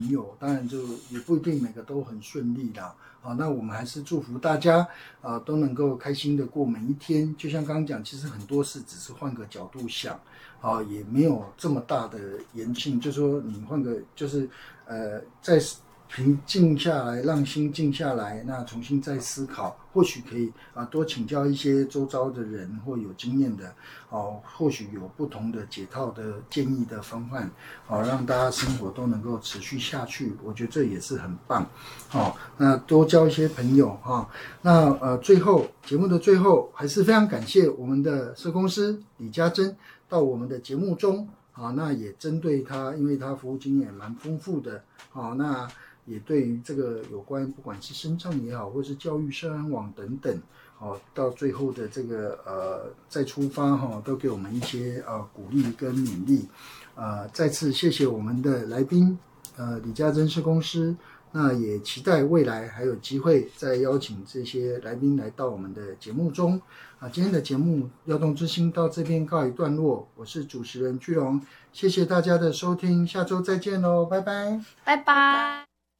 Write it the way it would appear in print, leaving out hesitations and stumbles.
友，当然就也不一定每个都很顺利啦。那我们还是祝福大家都能够开心的过每一天。就像刚刚讲，其实很多事只是换个角度想，也没有这么大的严峻。就说你换个，就是在平静下来，让心静下来，那重新再思考，或许可以多请教一些周遭的人或有经验的，或许有不同的解套的建议的方案，让大家生活都能够持续下去，我觉得这也是很棒。那多交一些朋友那最后节目的最后，还是非常感谢我们的社工师李家珍到我们的节目中那也针对他，因为他服务经验蛮丰富的那也对于这个有关不管是身障也好，或是教育社安网等等到最后的这个再出发都给我们一些鼓励跟勉励。再次谢谢我们的来宾李家珍社工师，那也期待未来还有机会再邀请这些来宾来到我们的节目中今天的节目耀动之星到这边告一段落，我是主持人居龙，谢谢大家的收听，下周再见咯，拜拜， 拜拜。